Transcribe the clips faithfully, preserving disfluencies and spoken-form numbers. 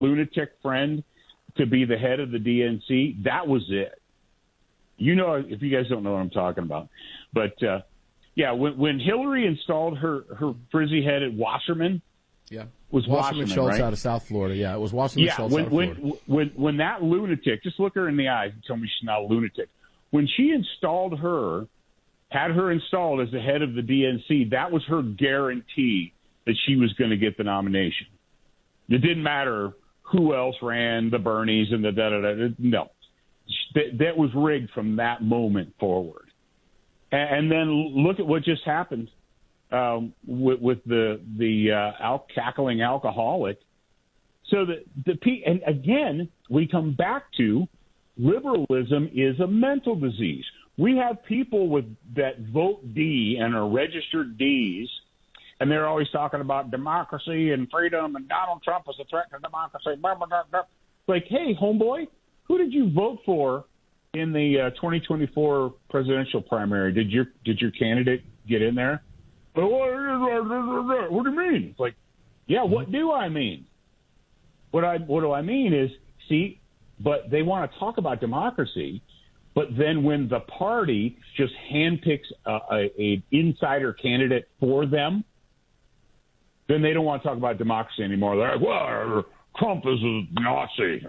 lunatic friend to be the head of the D N C, that was it. You know, if you guys don't know what I'm talking about. But, uh, yeah, when, when Hillary installed her, her frizzy-headed Wasserman, yeah, was Wasserman, Wasserman Schultz right? out of South Florida. Yeah, it was Wasserman, yeah, Schultz when, out of when, Florida. When, when, when that lunatic, just look her in the eyes and tell me she's not a lunatic. When she installed her, had her installed as the head of the D N C, that was her guarantee that she was going to get the nomination. It didn't matter who else ran, the Bernies and the da-da-da. No. That, that was rigged from that moment forward. And, and then look at what just happened um, with, with the the uh, al- cackling alcoholic. So the the and again we come back to liberalism is a mental disease. We have people with that vote D and are registered Ds, and they're always talking about democracy and freedom and Donald Trump is a threat to democracy. Blah, blah, blah, blah. Like, hey, homeboy, who did you vote for in the uh, twenty twenty-four presidential primary? Did your did your candidate get in there? But what, what do you mean? It's like, yeah, what do I mean? What I what do I mean is, see, but they want to talk about democracy, but then when the party just handpicks a, a, a insider candidate for them, then they don't want to talk about democracy anymore. They're like, well, Trump is a Nazi.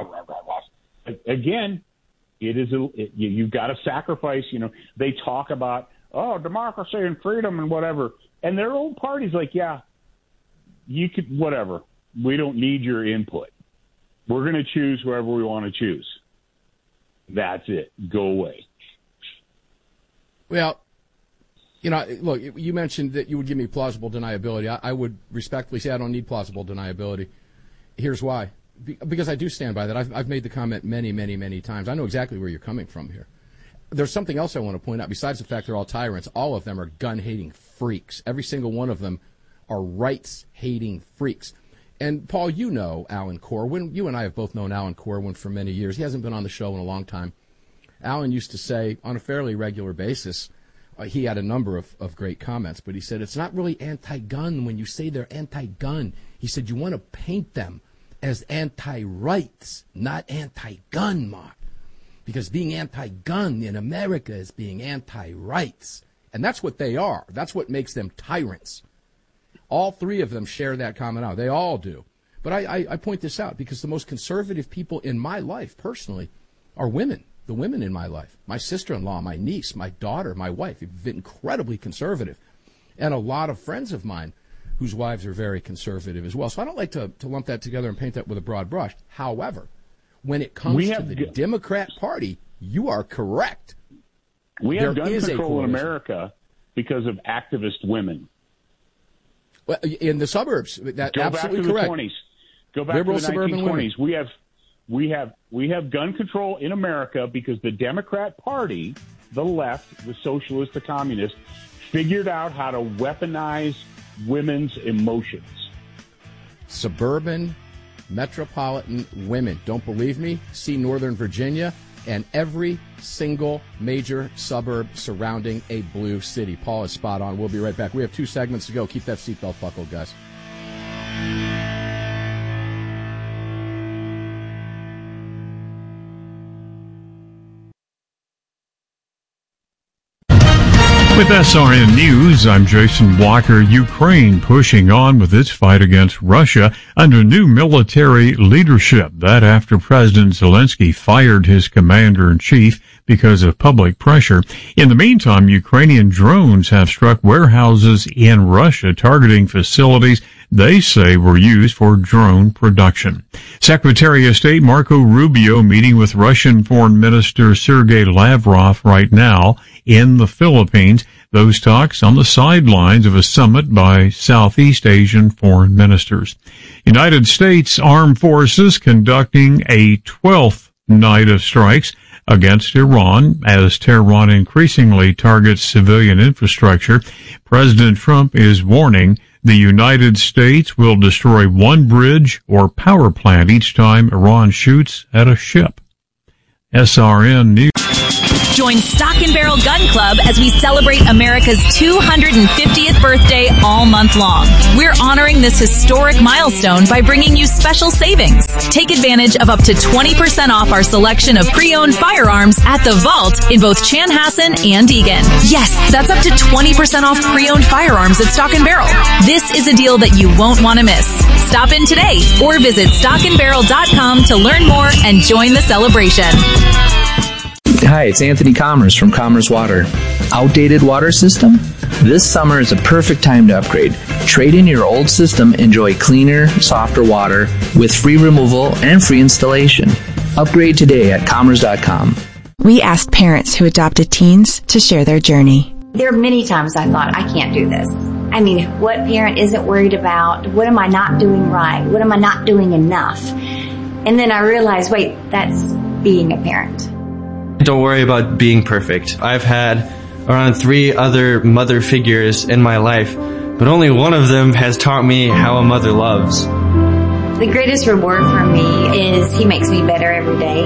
Again, it is a, it, you've got to sacrifice. You know, they talk about, oh, democracy and freedom and whatever. And their own party's like, yeah, you could, whatever. We don't need your input. We're going to choose whoever we want to choose. That's it. Go away. Well, you know, look, you mentioned that you would give me plausible deniability. I, I would respectfully say I don't need plausible deniability. Here's why. Be, because I do stand by that. I've, I've made the comment many, many, many times. I know exactly where you're coming from here. There's something else I want to point out. Besides the fact they're all tyrants, all of them are gun-hating freaks. Every single one of them are rights-hating freaks. And, Paul, you know Alan Corwin. You and I have both known Alan Corwin for many years. He hasn't been on the show in a long time. Alan used to say on a fairly regular basis, uh, he had a number of, of great comments, but he said it's not really anti-gun when you say they're anti-gun. He said you want to paint them as anti-rights, not anti-gun, Mark. Because being anti-gun in America is being anti-rights. And that's what they are. That's what makes them tyrants. All three of them share that commonality. They all do. But I, I, I point this out because the most conservative people in my life, personally, are women. The women in my life. My sister-in-law, my niece, my daughter, my wife, have been incredibly conservative. And a lot of friends of mine whose wives are very conservative as well. So I don't like to, to lump that together and paint that with a broad brush. However, when it comes we to have the g- Democrat Party, you are correct. We have There gun is a control in coalition. America because of activist women. Well, in the suburbs, that Go absolutely back to correct. the twenties. Go back Liberal to the suburban nineteen twenties. We have, we have, we have gun control in America because the Democrat Party, the left, the socialists, the communists, figured out how to weaponize women's emotions. Suburban, metropolitan women. Don't believe me? See Northern Virginia and every single major suburb surrounding a blue city. Paul is spot on. We'll be right back. We have two segments to go. Keep that seatbelt buckled, guys. With S R N News, I'm Jason Walker. Ukraine pushing on with its fight against Russia under new military leadership. That after President Zelensky fired his commander-in-chief because of public pressure. In the meantime, Ukrainian drones have struck warehouses in Russia, targeting facilities they say were used for drone production. Secretary of State Marco Rubio meeting with Russian Foreign Minister Sergei Lavrov right now in the Philippines. Those talks on the sidelines of a summit by Southeast Asian foreign ministers. United States Armed Forces conducting a twelfth night of strikes against Iran as Tehran increasingly targets civilian infrastructure. President Trump is warning the United States will destroy one bridge or power plant each time Iran shoots at a ship. S R N News. Join Stock and Barrel Gun Club as we celebrate America's two hundred fiftieth birthday all month long. We're honoring this historic milestone by bringing you special savings. Take advantage of up to twenty percent off our selection of pre-owned firearms at the Vault in both Chanhassen and Eagan. Yes, that's up to twenty percent off pre-owned firearms at Stock and Barrel. This is a deal that you won't want to miss. Stop in today or visit stock and barrel dot com to learn more and join the celebration. Hi, it's Anthony Commerce from Commerce Water. Outdated water system? This summer is a perfect time to upgrade. Trade in your old system, enjoy cleaner, softer water with free removal and free installation. Upgrade today at commerce dot com. We asked parents who adopted teens to share their journey. There are many times I thought, I can't do this. I mean, what parent isn't worried about, what am I not doing right? What am I not doing enough? And then I realized, wait, that's being a parent. Don't worry about being perfect. I've had around three other mother figures in my life, but only one of them has taught me how a mother loves. The greatest reward for me is he makes me better every day.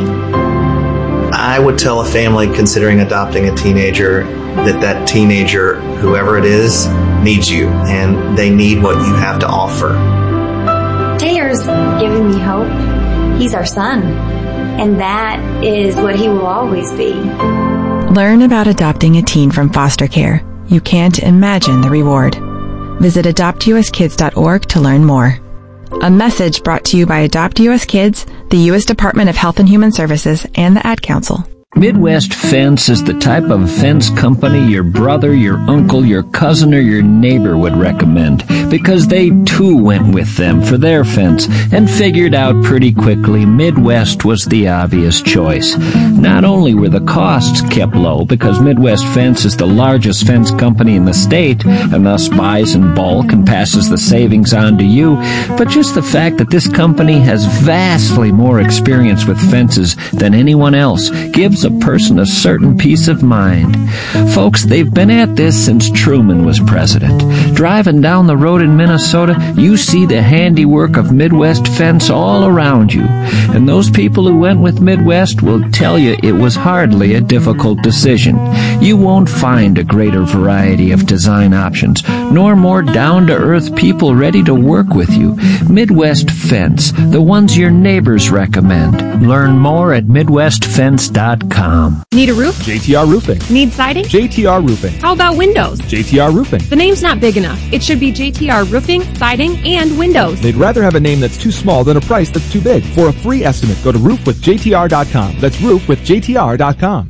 I would tell a family considering adopting a teenager that that teenager, whoever it is, needs you, and they need what you have to offer. Taylor's giving me hope. He's our son, and that is what he will always be. Learn about adopting a teen from foster care. You can't imagine the reward. Visit adopt u s kids dot org to learn more. A message brought to you by Adopt U S Kids, the U S Department of Health and Human Services, and the Ad Council. Midwest Fence is the type of fence company your brother, your uncle, your cousin, or your neighbor would recommend, because they too went with them for their fence and figured out pretty quickly Midwest was the obvious choice. Not only were the costs kept low, because Midwest Fence is the largest fence company in the state and thus buys in bulk and passes the savings on to you, but just the fact that this company has vastly more experience with fences than anyone else gives a person a certain peace of mind. Folks, they've been at this since Truman was president. Driving down the road in Minnesota, you see the handiwork of Midwest Fence all around you. And those people who went with Midwest will tell you it was hardly a difficult decision. You won't find a greater variety of design options, nor more down-to-earth people ready to work with you. Midwest Fence, the ones your neighbors recommend. Learn more at midwest fence dot com. Need a roof? J T R Roofing. Need siding? J T R Roofing. How about windows? J T R Roofing. The name's not big enough. It should be J T R Roofing, Siding, and Windows. They'd rather have a name that's too small than a price that's too big. For a free estimate, go to roof with J T R dot com. That's roof with J T R dot com.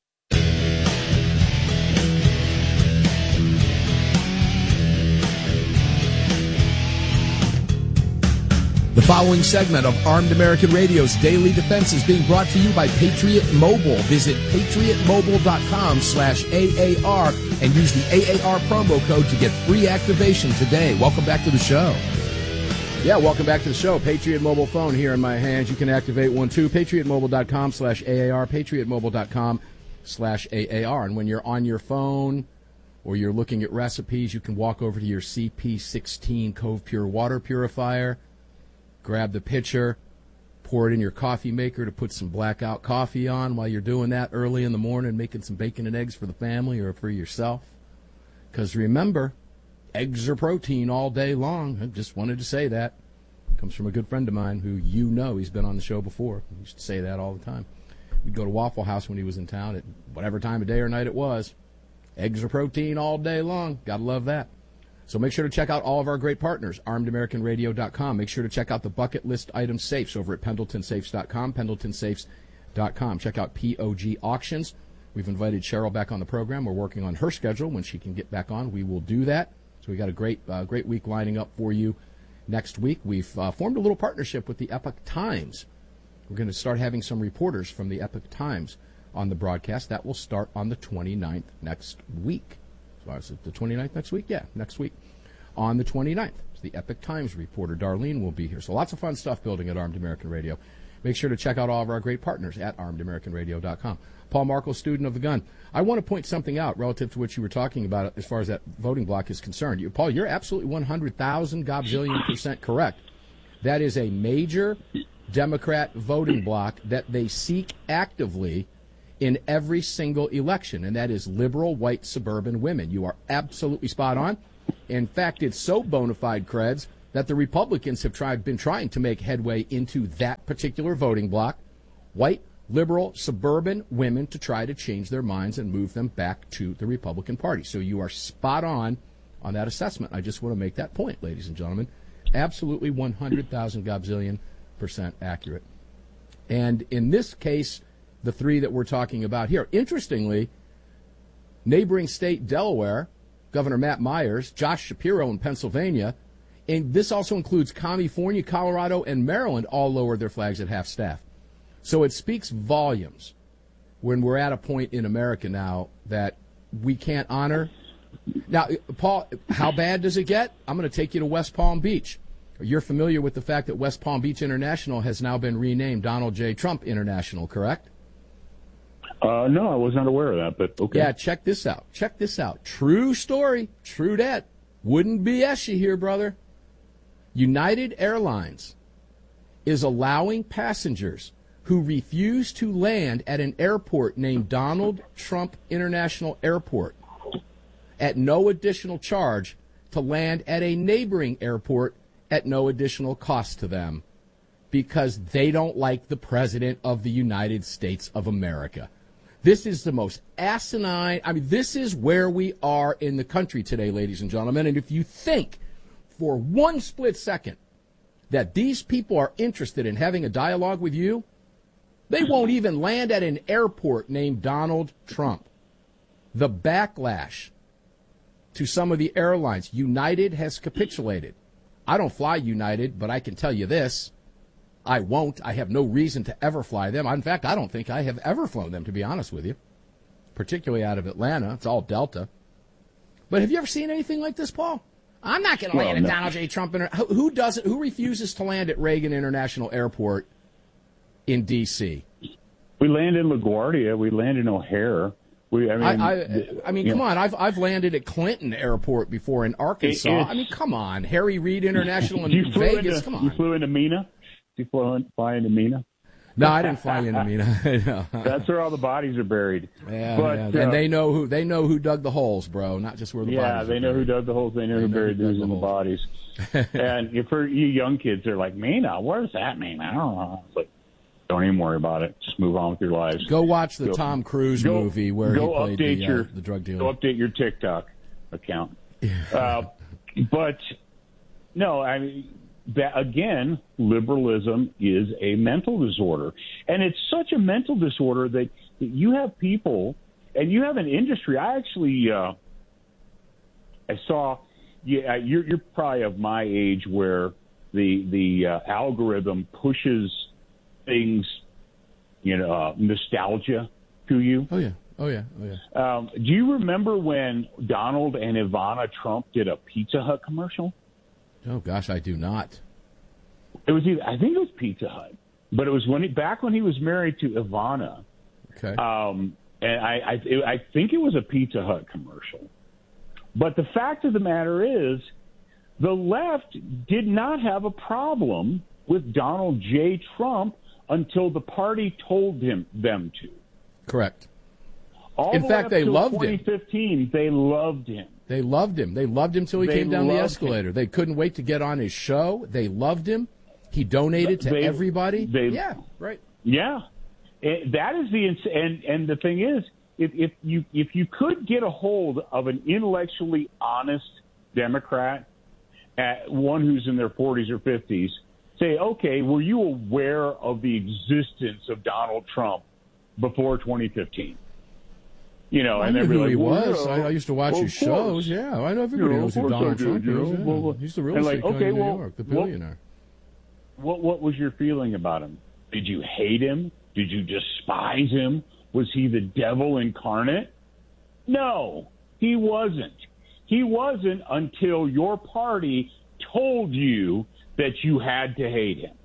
The following segment of Armed American Radio's Daily Defense is being brought to you by Patriot Mobile. Visit patriot mobile dot com slash A A R and use the A A R promo code to get free activation today. Welcome back to the show. Yeah, welcome back to the show. Patriot Mobile phone here in my hands. You can activate one too. patriot mobile dot com slash A A R, patriot mobile dot com slash A A R. And when you're on your phone or you're looking at recipes, you can walk over to your C P sixteen Cove Pure water purifier. Grab the pitcher, pour it in your coffee maker to put some blackout coffee on while you're doing that early in the morning, making some bacon and eggs for the family or for yourself. Because remember, eggs are protein all day long. I just wanted to say that. It comes from a good friend of mine who you know, he's been on the show before. He used to say that all the time. We'd go to Waffle House when he was in town at whatever time of day or night it was. Eggs are protein all day long. Gotta love that. So make sure to check out all of our great partners, armed american radio dot com. Make sure to check out the bucket list item safes over at pendleton safes dot com, pendleton safes dot com. Check out P O G Auctions. We've invited Cheryl back on the program. We're working on her schedule. When she can get back on, we will do that. So we got a great uh, great week lining up for you next week. We've uh, formed a little partnership with the Epoch Times. We're going to start having some reporters from the Epoch Times on the broadcast. That will start on the twenty-ninth next week. Is it the twenty-ninth next week? Yeah, next week. On the twenty-ninth, the Epoch Times reporter, Darlene, will be here. So lots of fun stuff building at Armed American Radio. Make sure to check out all of our great partners at armed american radio dot com. Paul Markle, student of the gun. I want to point something out relative to what you were talking about as far as that voting block is concerned. You, Paul, you're absolutely one hundred thousand gobzillion percent correct. That is a major Democrat voting block that they seek actively in every single election, and that is liberal, white, suburban women. You are absolutely spot on. In fact, it's so bona fide, creds, that the Republicans have tried, been trying to make headway into that particular voting bloc, white, liberal, suburban women, to try to change their minds and move them back to the Republican Party. So you are spot on on that assessment. I just want to make that point, ladies and gentlemen. Absolutely one hundred thousand gobzillion percent accurate. And in this case, the three that we're talking about here, interestingly, neighboring state Delaware, Governor Matt Myers, Josh Shapiro in Pennsylvania, and this also includes California, Colorado, and Maryland, all lowered their flags at half-staff. So it speaks volumes when we're at a point in America now that we can't honor. Now, Paul, how bad does it get? I'm going to take you to West Palm Beach. You're familiar with the fact that West Palm Beach International has now been renamed Donald J. Trump International, correct? Uh, no, I was not aware of that, but okay. Yeah, check this out. Check this out. True story. True dat. Wouldn't B S you here, brother. United Airlines is allowing passengers who refuse to land at an airport named Donald Trump International Airport at no additional charge to land at a neighboring airport at no additional cost to them because they don't like the President of the United States of America. This is the most asinine. I mean, this is where we are in the country today, ladies and gentlemen. And if you think for one split second that these people are interested in having a dialogue with you, they won't even land at an airport named Donald Trump. The backlash to some of the airlines, United has capitulated. I don't fly United, but I can tell you this. I won't. I have no reason to ever fly them. In fact, I don't think I have ever flown them, to be honest with you, particularly out of Atlanta. It's all Delta. But have you ever seen anything like this, Paul? I'm not going to well, land no. at Donald J. Trump. Inter- who, who does it? Who refuses to land at Reagan International Airport in D C? We land in LaGuardia. We land in O'Hare. We, I mean, I, I, I mean, come know. on. I've I've landed at Clinton Airport before in Arkansas. It, I mean, come on. Harry Reid International in you Vegas. Into, come on. You flew into Mena? You flew in, fly into Mena? No, I didn't fly into Mena. No. That's where all the bodies are buried. Yeah, but, yeah. Uh, and they know who they know who dug the holes, bro. Not just where the yeah, bodies. Yeah, they know buried. who dug the holes. They know they who know buried who those the in the bodies. And if for you young kids, they're like, Mena, what does that mean? I don't know. It's like, don't even worry about it. Just move on with your lives. Go watch the go, Tom Cruise go, movie where go he played update the, your, uh, the drug dealer. Go update your TikTok account. uh, but no, I mean, that again, liberalism is a mental disorder, and it's such a mental disorder that you have people, and you have an industry. I actually, uh, I saw. Yeah, you're, you're probably of my age where the the uh, algorithm pushes things, you know, uh, nostalgia to you. Oh yeah, oh yeah, oh yeah. Um, do you remember when Donald and Ivana Trump did a Pizza Hut commercial? Oh gosh, I do not. It was either, I think it was Pizza Hut, but it was when he, back when he was married to Ivana. Okay. Um, and I I, it, I think it was a Pizza Hut commercial. But the fact of the matter is, the left did not have a problem with Donald J. Trump until the party told him them to. Correct. All In the fact, they loved him. twenty fifteen, they loved him. They loved him. They loved him till he They came down the loved escalator. him. They couldn't wait to get on his show. They loved him. He donated to They- everybody. they- yeah, right. Yeah, and that is the ins- and and the thing is, if if you if you could get a hold of an intellectually honest Democrat, at one who's in their forties or fifties, say, okay, were you aware of the existence of Donald Trump before twenty fifteen? You know, I and knew they'd be who like, he well, was. you know, I, I used to watch well, his of course. shows. Yeah, I know everybody You know, knows of who course Donald I do, Trump you is. know. Yeah. Well, well, He's the real and estate like, king okay, of New well, York, the well, billionaire. What what was your feeling about him? Did you hate him? Did you despise him? Was he the devil incarnate? No, he wasn't. He wasn't until your party told you that you had to hate him.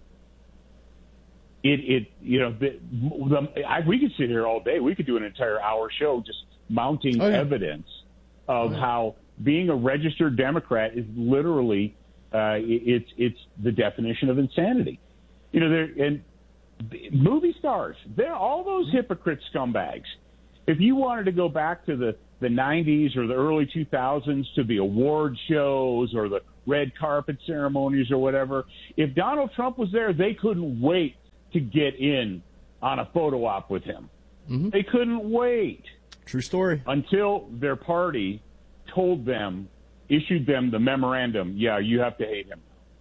It, it, you know, the, the, I, we could sit here all day. We could do an entire hour show just mounting oh, yeah. evidence of oh, yeah. how being a registered Democrat is literally, uh, it, it's it's the definition of insanity. You know, there and movie stars, they're all those hypocrite scumbags. If you wanted to go back to the, the nineties or the early two thousands to the award shows or the red carpet ceremonies or whatever, if Donald Trump was there, they couldn't wait to get in on a photo op with him. Mm-hmm. They couldn't wait. True story. Until their party told them, issued them the memorandum, yeah, you have to hate him.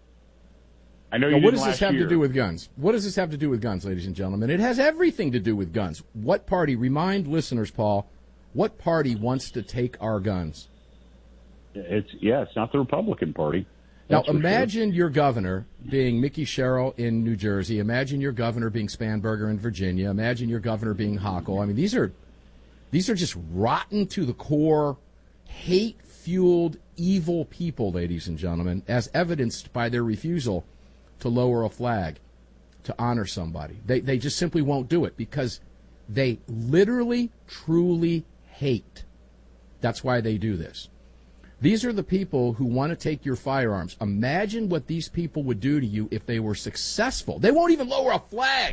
I know you now, didn't what does this have year. to do with guns? What does this have to do with guns, ladies and gentlemen? It has everything to do with guns. What party, remind listeners, Paul, what party wants to take our guns? It's yeah, it's not the Republican Party. Now, imagine sure. your governor being Mickey Sherrill in New Jersey. Imagine your governor being Spanberger in Virginia. Imagine your governor being Hochul. I mean, these are these are just rotten to the core, hate-fueled, evil people, ladies and gentlemen, as evidenced by their refusal to lower a flag, to honor somebody. They they just simply won't do it because they literally, truly hate. That's why they do this. These are the people who want to take your firearms. Imagine what these people would do to you if they were successful. They won't even lower a flag.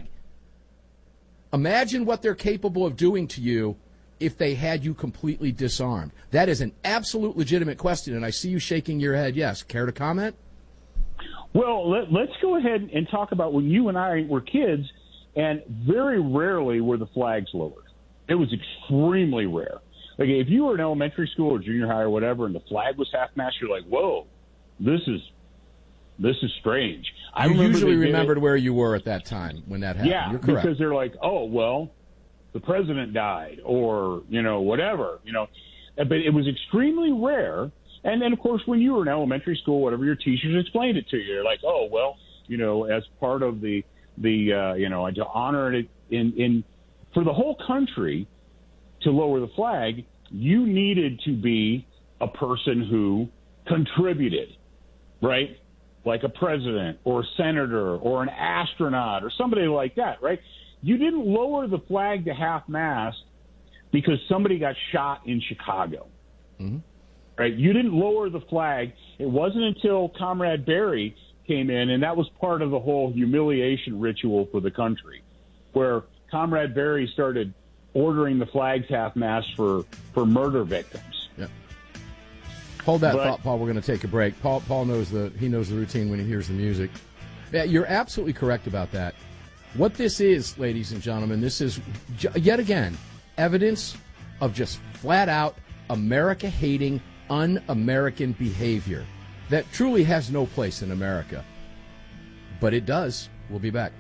Imagine what they're capable of doing to you if they had you completely disarmed. That is an absolute legitimate question, and I see you shaking your head yes. Care to comment? Well, let, let's go ahead and talk about when you and I were kids, and very rarely were the flags lowered. It was extremely rare. Like if you were in elementary school or junior high or whatever, and the flag was half-mast, you're like, "Whoa, this is this is strange." I you remember usually remembered where you were at that time when that happened. Yeah, you're correct. Because they're like, "Oh, well, the president died," or you know, whatever, you know. But it was extremely rare. And then, of course, when you were in elementary school, whatever, your teachers explained it to you. You're like, "Oh, well, you know, as part of the the uh, you know, to honor it in in for the whole country." To lower the flag, you needed to be a person who contributed, right? Like a president or a senator or an astronaut or somebody like that, right? You didn't lower the flag to half-mast because somebody got shot in Chicago, mm-hmm. right? You didn't lower the flag. It wasn't until Comrade Barry came in, and that was part of the whole humiliation ritual for the country, where Comrade Barry started ordering the flags half-mast for, for murder victims. Yeah. Hold that but, thought, Paul. We're going to take a break. Paul Paul knows the he knows the routine when he hears the music. Yeah, you're absolutely correct about that. What this is, ladies and gentlemen, this is yet again evidence of just flat-out America-hating, un-American behavior that truly has no place in America. But it does. We'll be back.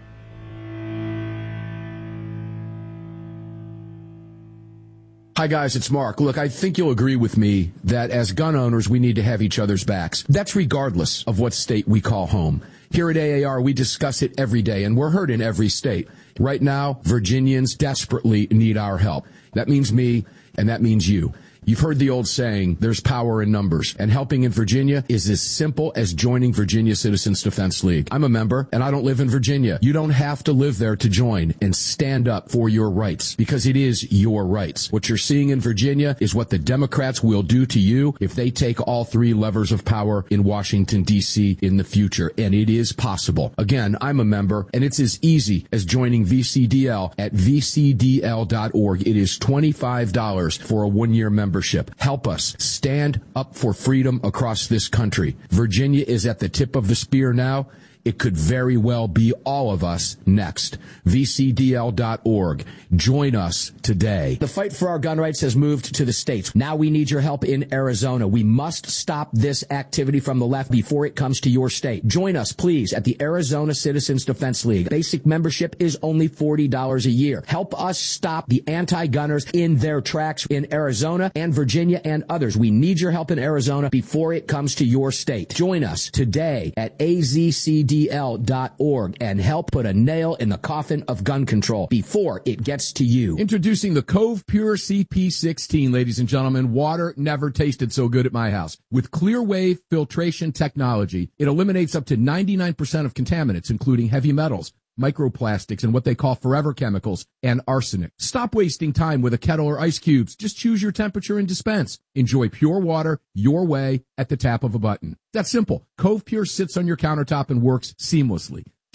Hi, guys, it's Mark. Look, I think you'll agree with me that as gun owners, we need to have each other's backs. That's regardless of what state we call home. Here at A A R, we discuss it every day, and we're heard in every state. Right now, Virginians desperately need our help. That means me, and that means you. You've heard the old saying, there's power in numbers, and helping in Virginia is as simple as joining Virginia Citizens Defense League. I'm a member, and I don't live in Virginia. You don't have to live there to join and stand up for your rights, because it is your rights. What you're seeing in Virginia is what the Democrats will do to you if they take all three levers of power in Washington, D C in the future, and it is possible. Again, I'm a member, and it's as easy as joining V C D L at v c d l dot org. It is twenty-five dollars for a one-year membership. Help us stand up for freedom across this country. Virginia is at the tip of the spear now. It could very well be all of us next. v c d l dot org. Join us today. The fight for our gun rights has moved to the states. Now we need your help in Arizona. We must stop this activity from the left before it comes to your state. Join us, please, at the Arizona Citizens Defense League. Basic membership is only forty dollars a year. Help us stop the anti-gunners in their tracks in Arizona and Virginia and others. We need your help in Arizona before it comes to your state. Join us today at a z c d l dot org and help put a nail in the coffin of gun control before it gets to you. Introducing the Cove Pure C P sixteen, ladies and gentlemen. Water never tasted so good at my house. With clear wave filtration technology, it eliminates up to ninety-nine percent of contaminants, including heavy metals, microplastics, and what they call forever chemicals, and arsenic. Stop wasting time with a kettle or ice cubes. Just choose your temperature and dispense. Enjoy pure water your way at the tap of a button. That's simple. Cove Pure sits on your countertop and works seamlessly.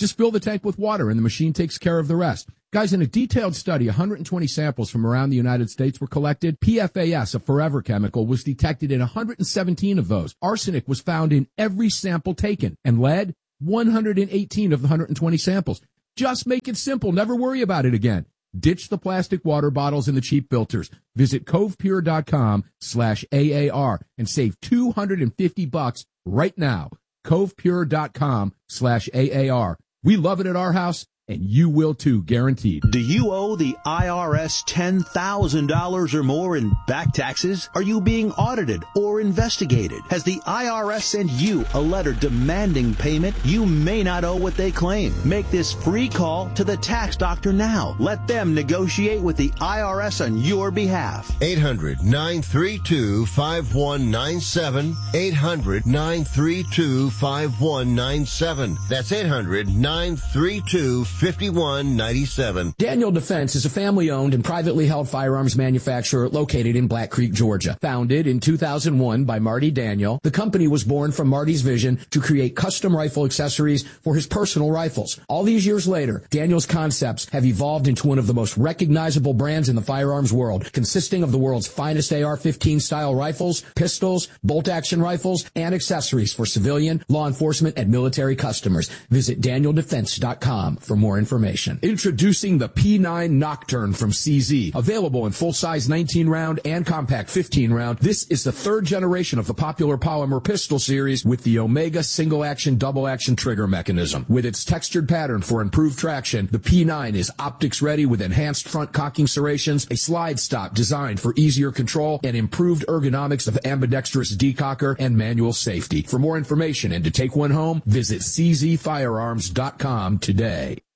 Just fill the tank with water and the machine takes care of the rest. Guys, in a detailed study, one hundred twenty samples from around the United States were collected. P F A S, a forever chemical, was detected in one hundred seventeen of those. Arsenic was found in every sample taken. And lead, one hundred eighteen of the one hundred twenty samples. Just make it simple. Never worry about it again. Ditch the plastic water bottles and the cheap filters. Visit covepure.com slash AAR and save two hundred fifty bucks right now. covepure.com slash AAR. We love it at our house, and you will too, guaranteed. Do you owe the I R S ten thousand dollars or more in back taxes? Are you being audited or investigated? Has the I R S sent you a letter demanding payment? You may not owe what they claim. Make this free call to the tax doctor now. Let them negotiate with the I R S on your behalf. eight hundred, nine three two, five one nine seven. eight hundred, nine three two, five one nine seven. That's eight hundred, nine three two, fifty-one ninety-seven. Daniel Defense is a family-owned and privately held firearms manufacturer located in Black Creek, Georgia. Founded in two thousand one by Marty Daniel, the company was born from Marty's vision to create custom rifle accessories for his personal rifles. All these years later, Daniel's concepts have evolved into one of the most recognizable brands in the firearms world, consisting of the world's finest A R fifteen style rifles, pistols, bolt-action rifles, and accessories for civilian, law enforcement, and military customers. Visit daniel defense dot com for more information. Introducing the P nine Nocturne from C Z. Available in full-size nineteen round and compact fifteen round. This is the third generation of the popular polymer pistol series with the Omega single-action, double-action trigger mechanism. With its textured pattern for improved traction, the P nine is optics-ready with enhanced front cocking serrations, a slide stop designed for easier control, and improved ergonomics of ambidextrous decocker and manual safety. For more information and to take one home, visit c z firearms dot com today.